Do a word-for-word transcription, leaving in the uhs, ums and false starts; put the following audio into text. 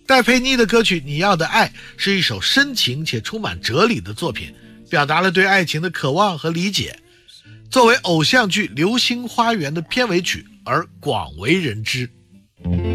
戴佩妮的歌曲《你要的爱》是一首深情且充满哲理的作品，表达了对爱情的渴望和理解。作为偶像剧《流星花园》的片尾曲而广为人知。